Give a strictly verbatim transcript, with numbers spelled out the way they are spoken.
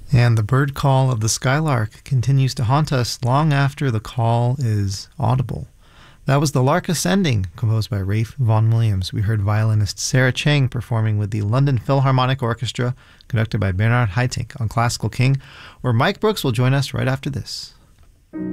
And the bird call of the skylark continues to haunt us long after the call is audible. That was The Lark Ascending, composed by Ralph Vaughan Williams. We heard violinist Sarah Chang performing with the London Philharmonic Orchestra, conducted by Bernard Haitink on Classical King, where Mike Brooks will join us right after this.